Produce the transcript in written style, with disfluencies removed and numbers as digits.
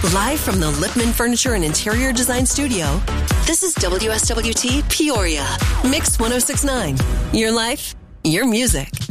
Live from the Lipman Furniture and Interior Design Studio, this is WSWT Peoria, Mix 1069. Your life, your music.